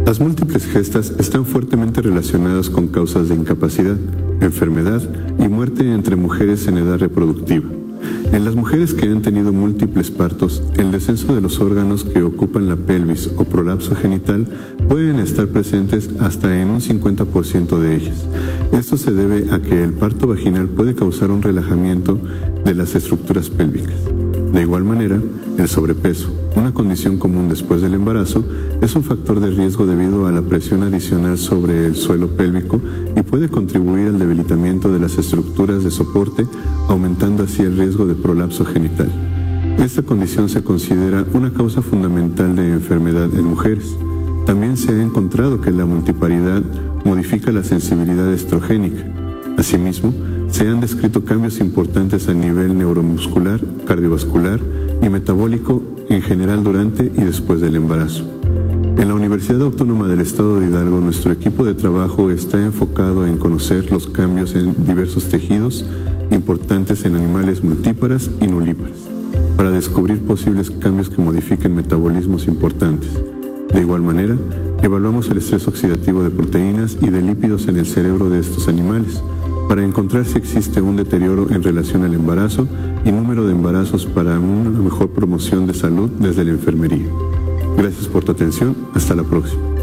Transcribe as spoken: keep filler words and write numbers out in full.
Las múltiples gestas están fuertemente relacionadas con causas de incapacidad, enfermedad y muerte entre mujeres en edad reproductiva. En las mujeres que han tenido múltiples partos, el descenso de los órganos que ocupan la pelvis o prolapso genital pueden estar presentes hasta en un cincuenta por ciento de ellas. Esto se debe a que el parto vaginal puede causar un relajamiento de las estructuras pélvicas. De igual manera, el sobrepeso, una condición común después del embarazo, es un factor de riesgo debido a la presión adicional sobre el suelo pélvico y puede contribuir al debilitamiento de las estructuras de soporte, aumentando así el riesgo de prolapso genital. Esta condición se considera una causa fundamental de enfermedad en mujeres. También se ha encontrado que la multiparidad modifica la sensibilidad estrogénica. Asimismo, se han descrito cambios importantes a nivel neuromuscular, cardiovascular y metabólico en general durante y después del embarazo. En la Universidad Autónoma del Estado de Hidalgo, nuestro equipo de trabajo está enfocado en conocer los cambios en diversos tejidos importantes en animales multíparas y nulíparas, para descubrir posibles cambios que modifiquen metabolismos importantes. De igual manera, evaluamos el estrés oxidativo de proteínas y de lípidos en el cerebro de estos animales, para encontrar si existe un deterioro en relación al embarazo y número de embarazos para una mejor promoción de salud desde la enfermería. Gracias por tu atención. Hasta la próxima.